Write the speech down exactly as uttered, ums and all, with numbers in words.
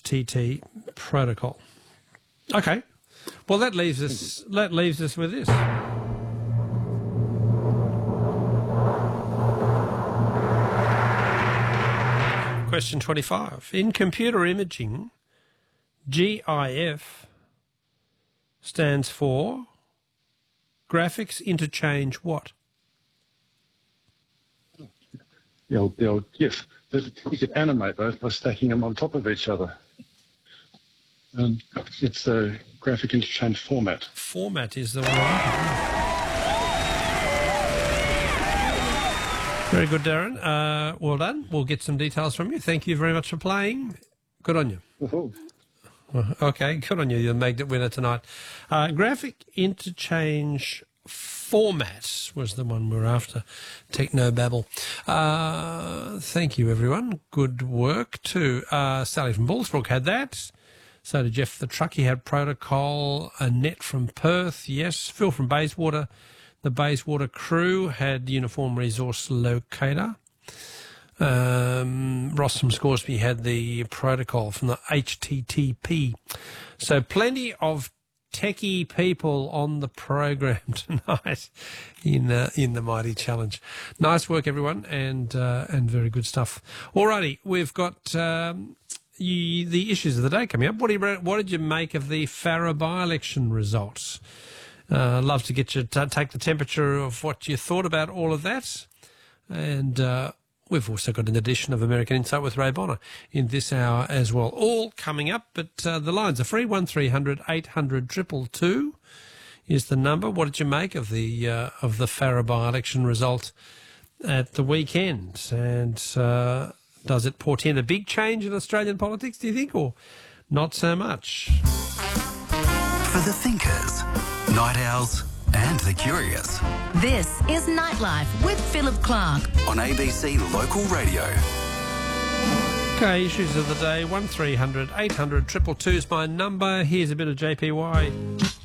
T T protocol. Okay. Well, that leaves us. That leaves us with this. Question twenty-five. In computer imaging, G I F stands for graphics interchange what? The old, the old GIF. You could animate those by stacking them on top of each other. Um, it's a graphic interchange format. Format is the one. Very good, Darren. Uh, well done. We'll get some details from you. Thank you very much for playing. Good on you. Oh. Okay, good on you. You're the magnet winner tonight. Uh, graphic interchange format was the one we were after. Technobabble. Uh, thank you, everyone. Good work too. Uh, Sally from Bullsbrook had that. So did Jeff the truck. He had protocol. Annette from Perth. Yes. Phil from Bayswater. The Bayswater crew had uniform resource locator. Um, Ross from Scoresby had the protocol from the H T T P. So plenty of techie people on the program tonight in uh, in the Mighty Challenge. Nice work, everyone, and uh, and very good stuff. Alrighty, we've got um, you, the issues of the day coming up. What, do you, what did you make of the Farrer by-election results? Uh, love to get you to take the temperature of what you thought about all of that. And uh, we've also got an edition of American Insight with Ray Bonner in this hour as well. All coming up, but uh, the lines are free. one three hundred eight hundred two two two is the number. What did you make of the uh, of the Farrer by-election result at the weekend? And uh, does it portend a big change in Australian politics, do you think, or not so much? For the thinkers, night owls and the curious. This is Nightlife with Philip Clark on A B C Local Radio. Okay, issues of the day, one three hundred eight hundred two two two is my number. Here's a bit of J P Y.